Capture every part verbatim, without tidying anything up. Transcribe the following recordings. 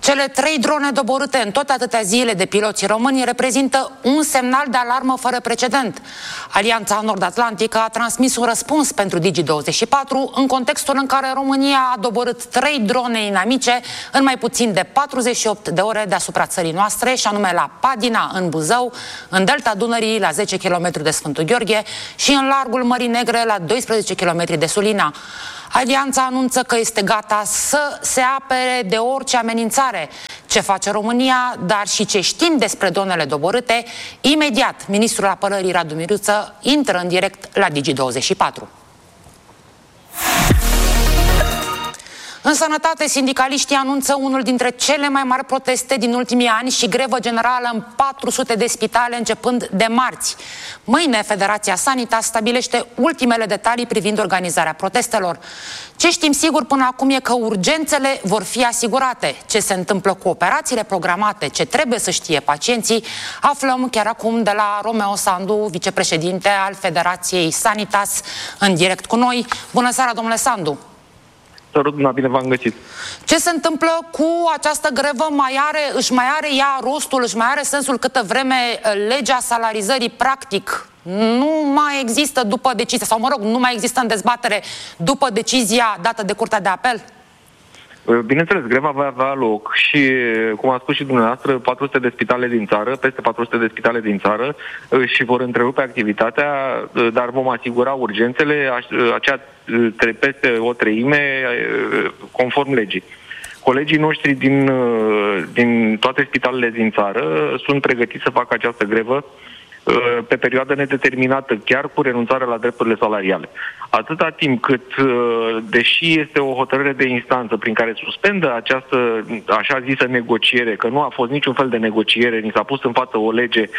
Cele trei drone doborâte în tot atâtea zile de piloții români reprezintă un semnal de alarmă fără precedent. Alianța Nord-Atlantică a transmis un răspuns pentru Digi douăzeci și patru în contextul în care România a doborât trei drone inamice în mai puțin de patruzeci și opt de ore deasupra țării noastre, și anume la Padina, în Buzău, în delta Dunării, la zece kilometri de Sfântul Gheorghe, și în largul Mării Negre, la doisprezece kilometri de Sulina. Alianța anunță că este gata să se apere de orice amenințare. Ce face România, dar și ce știm despre dronele doborâte, imediat ministrul apărării Radu Miruță intră în direct la Digi douăzeci și patru. În sănătate, sindicaliștii anunță unul dintre cele mai mari proteste din ultimii ani și grevă generală în patru sute de spitale începând de marți. Mâine, Federația Sanitas stabilește ultimele detalii privind organizarea protestelor. Ce știm sigur până acum e că urgențele vor fi asigurate. Ce se întâmplă cu operațiile programate, ce trebuie să știe pacienții, aflăm chiar acum de la Romeo Sandu, vicepreședinte al Federației Sanitas, în direct cu noi. Bună seara, domnule Sandu! Sărut, bine v-am găsit. Ce se întâmplă cu această grevă? Mai are, își mai are ea rostul, își mai are sensul câtă vreme legea salarizării practic nu mai există după decizia, sau mă rog, nu mai există în dezbatere după decizia dată de Curtea de Apel? Bineînțeles, greva va avea loc și, cum a spus și dumneavoastră, patru sute de spitale din țară, peste patru sute de spitale din țară, și vor întrerupe activitatea, dar vom asigura urgențele, acea peste o treime, conform legii. Colegii noștri din, din toate spitalele din țară sunt pregătiți să facă această grevă pe perioadă nedeterminată, chiar cu renunțarea la drepturile salariale. Atâta timp cât, deși este o hotărâre de instanță prin care suspendă această așa zisă negociere, că nu a fost niciun fel de negociere, ni s-a pus în față o lege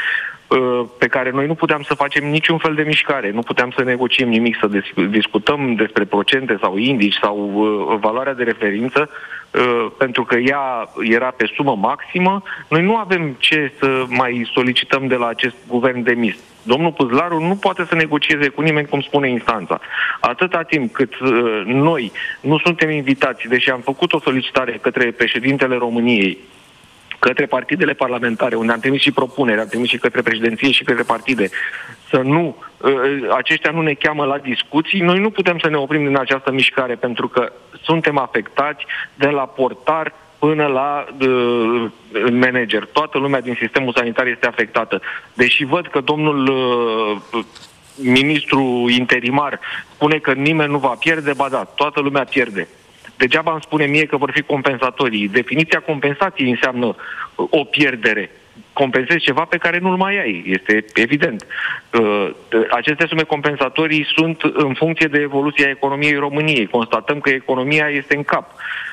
pe care noi nu puteam să facem niciun fel de mișcare, nu puteam să negociem nimic, să discutăm despre procente sau indici sau valoarea de referință, pentru că ea era pe sumă maximă. Noi nu avem ce să mai solicităm de la acest guvern demis. Domnul Puzlaru nu poate să negocieze cu nimeni, cum spune instanța. Atâta timp cât uh, noi nu suntem invitați, deși am făcut o solicitare către președintele României, către partidele parlamentare, unde am trimis și propuneri, am trimis și către președinție și către partide, să nu, uh, aceștia nu ne cheamă la discuții, noi nu putem să ne oprim din această mișcare, pentru că suntem afectați de la portar până la uh, manager. Toată lumea din sistemul sanitar este afectată. Deși văd că domnul uh, ministru interimar spune că nimeni nu va pierde, ba da, toată lumea pierde. Degeaba îmi spune mie că vor fi compensatorii. Definiția compensației înseamnă o pierdere. Compensezi ceva pe care nu-l mai ai, este evident. Uh, aceste sume compensatorii sunt în funcție de evoluția economiei României. Constatăm că economia este în cap.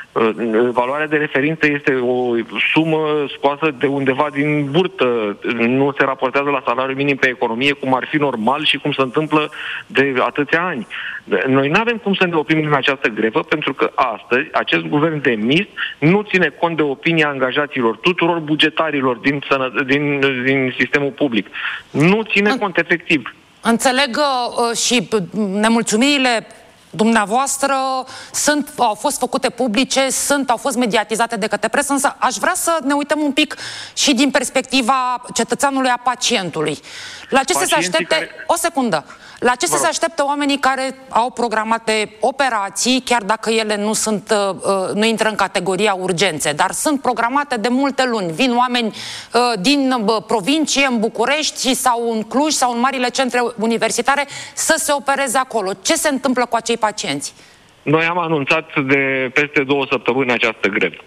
Valoarea de referință este o sumă scoasă de undeva din burtă, nu se raportează la salariul minim pe economie, cum ar fi normal și cum se întâmplă de atâția ani. Noi nu avem cum să ne oprim din această grevă, pentru că astăzi acest guvern demis nu ține cont de opinia angajaților, tuturor bugetarilor din, din, din sistemul public. Nu ține cont efectiv. Înțeleg uh, și nemulțumirile dumneavoastră sunt, au fost făcute publice, sunt, au fost mediatizate de către presă, însă aș vrea să ne uităm un pic și din perspectiva cetățeanului, a pacientului. La ce să se aștepte... Care... O secundă. La ce să se aștepte oamenii care au programate operații, chiar dacă ele nu sunt, nu intră în categoria urgențe, dar sunt programate de multe luni. Vin oameni din provincie, în București sau în Cluj sau în marile centre universitare să se opereze acolo. Ce se întâmplă cu acei pacienți? Noi am anunțat de peste două săptămâni această grevă.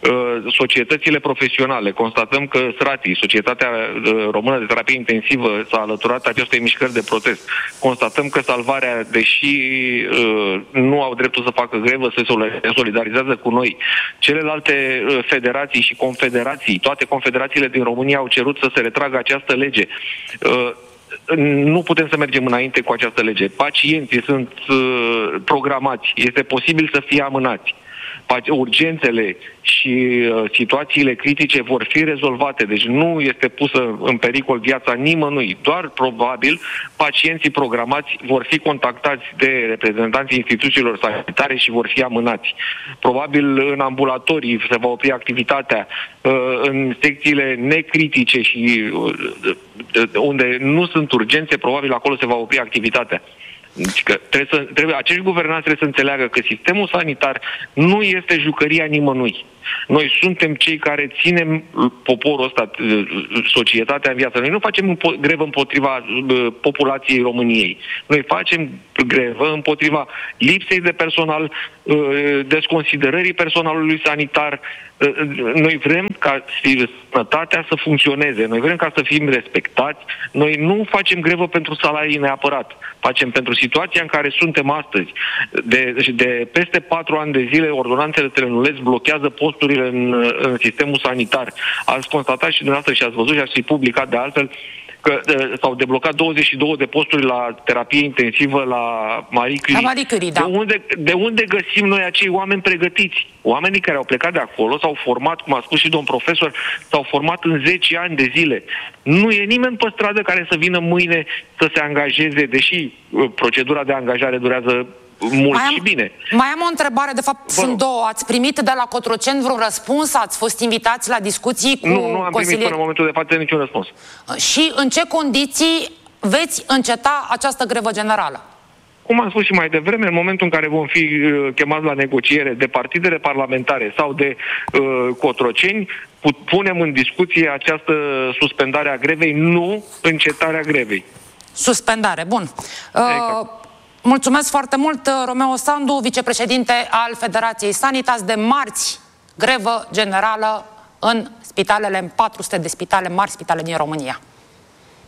Societățile profesionale, constatăm că S R A T I, Societatea Română de Terapie Intensivă, s-a alăturat acestei mișcări de protest. Constatăm că Salvarea, deși nu au dreptul să facă grevă, se solidarizează cu noi. Celelalte federații și confederații, toate confederațiile din România au cerut să se retragă această lege. Nu putem să mergem înainte cu această lege. Pacienții sunt uh, programați. Este posibil să fie amânați. urgențele și uh, situațiile critice vor fi rezolvate. Deci nu este pusă în pericol viața nimănui. Doar probabil pacienții programați vor fi contactați de reprezentanții instituțiilor sanitare și vor fi amânați. Probabil în ambulatorii se va opri activitatea, uh, în secțiile necritice și uh, unde nu sunt urgențe, probabil acolo se va opri activitatea. Deci că trebuie să, trebuie, acești guvernanți trebuie să înțeleagă că sistemul sanitar nu este jucăria nimănui. Noi suntem cei care ținem poporul ăsta, societatea în viață. Noi nu facem grevă împotriva populației României. Noi facem grevă împotriva lipsei de personal, desconsiderării personalului sanitar. Noi vrem ca sănătatea să funcționeze. Noi vrem ca să fim respectați. Noi nu facem grevă pentru salarii neapărat. Facem pentru situația în care suntem astăzi. De, de peste patru ani de zile, ordonanțele Telenuleț blochează posturile în, în sistemul sanitar. Ați constatat și dumneavoastră și ați văzut și ați fi publicat de altfel că s-au deblocat douăzeci și două de posturi la terapie intensivă la Marie Curie. La Marie Curie, da. De unde, de unde găsim noi acei oameni pregătiți? Oamenii care au plecat de acolo s-au format, cum a spus și domn profesor, s-au format în zece ani de zile. Nu e nimeni pe stradă care să vină mâine să se angajeze, deși procedura de angajare durează mult mai am, și bine. Mai am o întrebare, de fapt sunt două. Ați primit de la Cotroceni vreun răspuns? Ați fost invitați la discuții cu Nu, nu am consilieri? primit până în momentul de față niciun răspuns. Și în ce condiții veți înceta această grevă generală? Cum am spus și mai devreme, în momentul în care vom fi uh, chemați la negociere de partidele parlamentare sau de uh, Cotroceni, punem în discuție această suspendare a grevei, nu încetarea grevei. Suspendare, bun. Uh, exact. Mulțumesc foarte mult, Romeo Sandu, vicepreședinte al Federației Sanitas. De marți, grevă generală în spitalele, în patru sute de spitale mari, spitale din România.